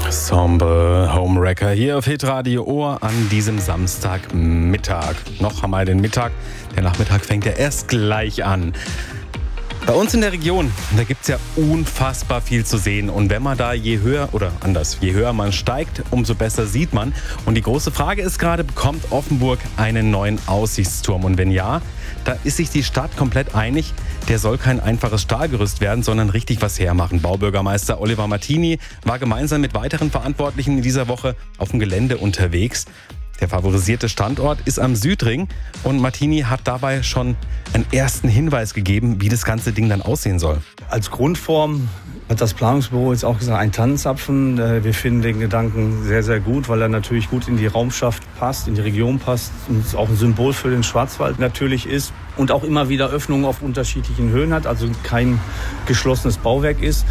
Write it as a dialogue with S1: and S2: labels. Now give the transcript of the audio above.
S1: Sombre Homewrecker hier auf Hitradio Ohr an diesem Samstagmittag. Noch haben wir den Mittag, der Nachmittag fängt ja erst gleich an. Bei uns in der Region, da gibt es ja unfassbar viel zu sehen. Und wenn man da je höher man steigt, umso besser sieht man. Und die große Frage ist gerade, bekommt Offenburg einen neuen Aussichtsturm? Und wenn ja, da ist sich die Stadt komplett einig, der soll kein einfaches Stahlgerüst werden, sondern richtig was hermachen. Baubürgermeister Oliver Martini war gemeinsam mit weiteren Verantwortlichen in dieser Woche auf dem Gelände unterwegs. Der favorisierte Standort ist am Südring und Martini hat dabei schon einen ersten Hinweis gegeben, wie das ganze Ding dann aussehen soll.
S2: Als Grundform hat das Planungsbüro jetzt auch gesagt, ein Tannenzapfen. Wir finden den Gedanken sehr, sehr gut, weil er natürlich gut in die Raumschaft passt, in die Region passt und auch ein Symbol für den Schwarzwald natürlich ist und auch immer wieder Öffnungen auf unterschiedlichen Höhen hat, also kein geschlossenes Bauwerk ist.